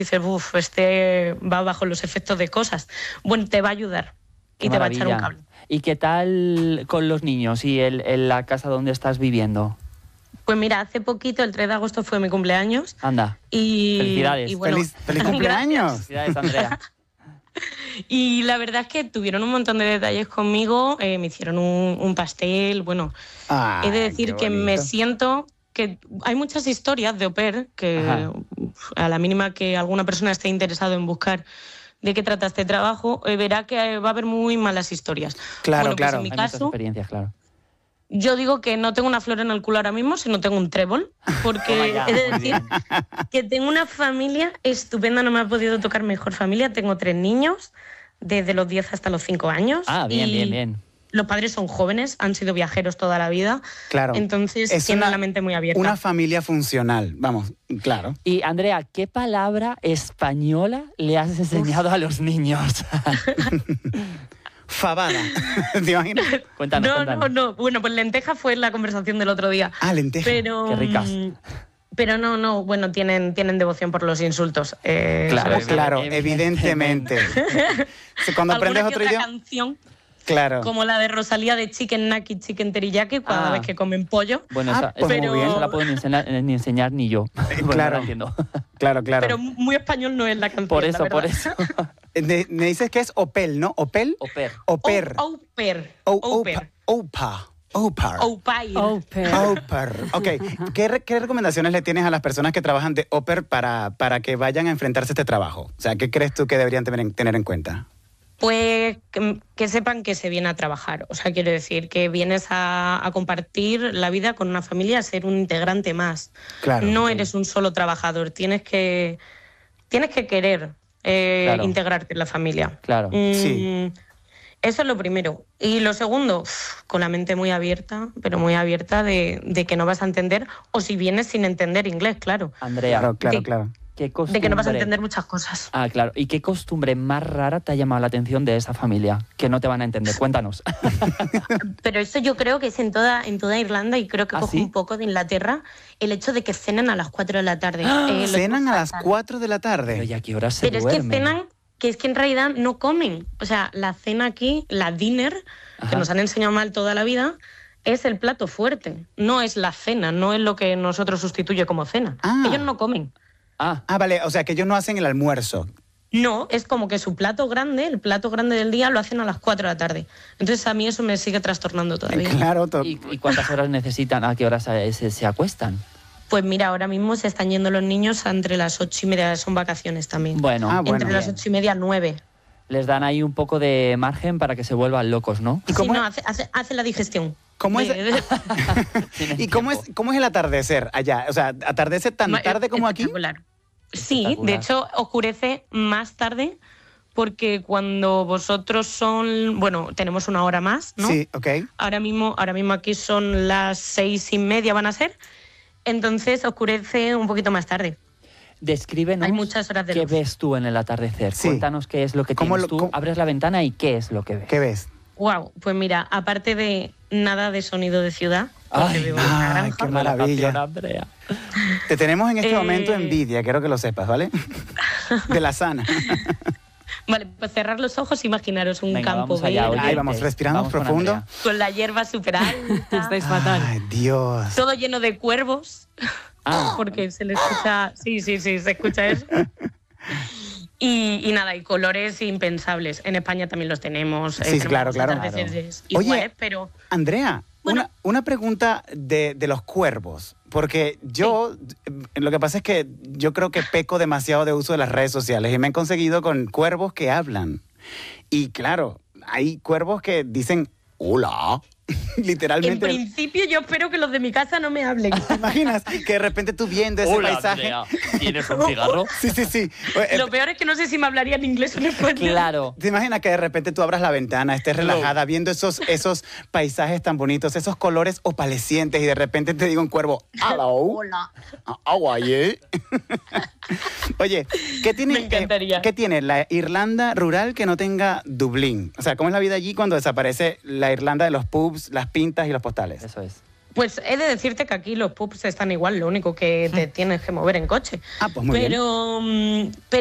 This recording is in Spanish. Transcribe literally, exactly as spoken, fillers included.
dices, uff, este va bajo los efectos de cosas. Bueno, te va a ayudar y Qué te maravilla. va a echar un cable. ¿Y qué tal con los niños y el, en la casa donde estás viviendo? Pues mira, hace poquito, el tres de agosto, fue mi cumpleaños. Anda. Y, Felicidades. y bueno, ¡Feliz, feliz cumpleaños! Felicidades, Andrea. Y la verdad es que tuvieron un montón de detalles conmigo, eh, me hicieron un, un pastel, bueno, Ay, he de decir qué que me bonito. siento que hay muchas historias de au pair que Ajá. a la mínima que alguna persona esté interesado en buscar de qué trata este trabajo, eh, verá que va a haber muy malas historias. Claro, bueno, pues claro. en mi Hay muchas caso, experiencias, claro. yo digo que no tengo una flor en el culo ahora mismo, sino tengo un trébol, Toma porque ya, he de muy decir bien. que tengo una familia estupenda, no me ha podido tocar mejor familia. Tengo tres niños, desde los diez hasta los cinco años. Ah, bien, y bien, bien. Los padres son jóvenes, han sido viajeros toda la vida, Claro. entonces Es tienen una- la mente muy abierta. Una familia funcional, vamos, claro. Y Andrea, ¿qué palabra española le has enseñado a los niños? Fabada. ¿Te imaginas? Cuéntanos, no, cuéntanos. no, no. Bueno, pues lenteja fue la conversación del otro día. Ah, lenteja. Pero, Qué ricas. mm, Pero no, no, bueno, tienen, tienen devoción por los insultos. Eh, Claro, ¿sabes? Claro, Evidentemente. evidentemente. Sí, Cuando Alguna aprendes que otro otra idioma. canción, Claro. como la de Rosalía de Chicken Naki, Chicken Teriyaki, cada Ah. vez que comen pollo. Bueno, Ah, esa, pues esa- muy bien. esa la puedo ni enseñar, ni, enseñar ni yo. Bueno, claro. no la entiendo. Claro, claro. Pero muy español no es la canción. Por la eso, por verdad. eso. Eh, de- me dices que es Opel, ¿no? Opel. Au pair. Oper. Au, au pair. O- Au opa- pair. Opa. Opar. Au pair. Au pair. Oper. Ok. ¿Qué, re- ¿Qué recomendaciones le tienes a las personas que trabajan de Oper para, para que vayan a enfrentarse a este trabajo? O sea, ¿qué crees tú que deberían tener en, tener en cuenta? Pues que, que sepan que se viene a trabajar. O sea, quiero decir que vienes a, a compartir la vida con una familia, a ser un integrante más. Claro. No ok. eres un solo trabajador. Tienes que, tienes que querer eh, Claro. integrarte en la familia. Claro. Mm, Sí. Eso es lo primero. Y lo segundo, uf, con la mente muy abierta, pero muy abierta de, de que no vas a entender, o si vienes sin entender inglés, claro. Andrea, Claro, claro, de- claro. ¿qué costumbre? De que no vas a entender muchas cosas. Ah, claro. ¿Y qué costumbre más rara te ha llamado la atención de esa familia? Que no te van a entender. Cuéntanos. Pero eso yo creo que es en toda, en toda Irlanda y creo que ¿Ah, coge sí? un poco de Inglaterra el hecho de que cenen a las cuatro de la tarde. Eh, lo Cenan digo a las fatal. cuatro de la Pero tarde. ¿y a qué hora se Pero es que duermen? cenan, que es que en realidad no comen. O sea, la cena aquí, la dinner, Ajá. que nos han enseñado mal toda la vida, es el plato fuerte. No es la cena, no es lo que nosotros sustituye como cena. Ah. Ellos no comen. Ah, Ah, vale. O sea, que ellos no hacen el almuerzo. No, es como que su plato grande, el plato grande del día, lo hacen a las cuatro de la tarde. Entonces a mí eso me sigue trastornando todavía. Claro. to- ¿y, y cuántas horas necesitan? ¿A qué horas se, se, se acuestan? Pues mira, ahora mismo se están yendo los niños entre las ocho y media, son vacaciones también. Bueno, Ah, bueno. entre las bien. ocho y media, nueve. Les dan ahí un poco de margen para que se vuelvan locos, ¿no? ¿Y Sí, cómo no, es- hace, hace, hace la digestión. ¿Cómo es- De- de- Tienen ¿Y cómo es, tiempo. cómo es el atardecer allá? O sea, ¿atardece tan Ma- tarde como aquí? espectacular. Sí, Espectacular. de hecho oscurece más tarde porque cuando vosotros son, bueno, tenemos una hora más, ¿no? Sí, ok. Ahora mismo, ahora mismo aquí son las seis y media van a ser, entonces oscurece un poquito más tarde. Descríbenos Hay muchas horas de qué luz. ves tú en el atardecer. Sí. Cuéntanos qué es lo que ¿Cómo tienes lo- tú. cómo- Abres la ventana y qué es lo que ves. ¿Qué ves? Wow, pues mira, aparte de nada de sonido de ciudad, porque Ay, vivo en una ay, granja, qué maravilla. Relajación, Andrea. Te tenemos en este Eh. momento envidia, quiero que lo sepas, ¿vale? De la sana. Vale, pues cerrar los ojos, imaginaros un Venga, campo vamos allá, verde, Ahí oyentes. vamos, respiramos Vamos con profundo. Andrea. con la hierba súper alta, Estáis fatal. Ay, Dios. todo lleno de cuervos, Ah, porque se le escucha, sí, sí, sí, se escucha eso. Y, y nada, y colores impensables. En España también los tenemos. eh, Sí, tenemos claro, los claro. atardeceres Oye, iguales, pero Andrea, Bueno. una, una pregunta de, de los cuervos. Porque yo, lo que pasa es que yo creo que peco demasiado de uso de las redes sociales y me han conseguido con cuervos que hablan. Y claro, hay cuervos que dicen, hola, en literalmente. principio yo espero que los de mi casa no me hablen. ¿Te imaginas que de repente tú viendo ese hola, paisaje? Andrea. ¿Tienes un cigarro? Sí, sí, sí. Eh, Lo peor es que no sé si me hablarían inglés o en español. Claro. ¿Te imaginas que de repente tú abras la ventana, estés relajada, viendo esos, esos paisajes tan bonitos, esos colores opalescientes y de repente te diga un cuervo, hello, Hola. how are you? Oye, ¿qué tiene, Me encantaría. eh, ¿qué tiene la Irlanda rural que no tenga Dublín? O sea, ¿cómo es la vida allí cuando desaparece la Irlanda de los pubs, las pintas y los postales? Eso es. Pues he de decirte que aquí los pubs están igual, lo único que te tienes que mover en coche. Ah, pues muy bien. pero, mm, pero